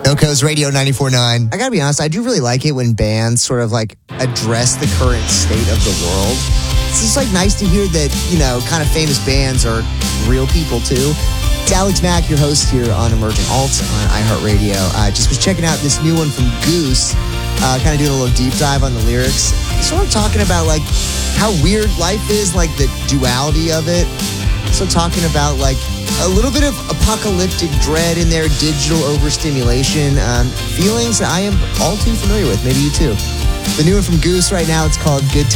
Coast Radio 94.9. I gotta be honest, I do really like it when bands sort of like address the current state of the world. It's just like nice to hear that, you know, kind of famous bands are real people too. It's Alex Mack, your host here on Emerging Alt on iHeartRadio. I just was checking out this new one from Goose, kind of doing a little deep dive on the lyrics. Sort of talking about like how weird life is, like the duality of it. So talking about like a little bit of apocalyptic dread in there, digital overstimulation, feelings that I am all too familiar with. Maybe you too. The new one from Goose right now, it's called Good